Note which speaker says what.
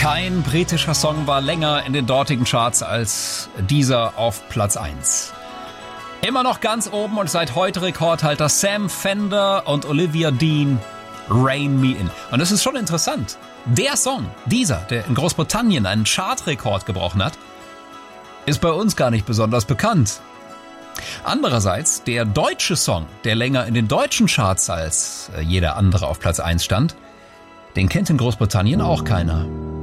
Speaker 1: Kein britischer Song war länger in den dortigen Charts als dieser auf Platz 1. Immer noch ganz oben und seit heute Rekordhalter Sam Fender und Olivia Dean, Rain Me In. Und es ist schon interessant. Der Song, dieser, der in Großbritannien einen Chartrekord gebrochen hat, ist bei uns gar nicht besonders bekannt. Andererseits, der deutsche Song, der länger in den deutschen Charts als jeder andere auf Platz 1 stand, den kennt in Großbritannien auch keiner.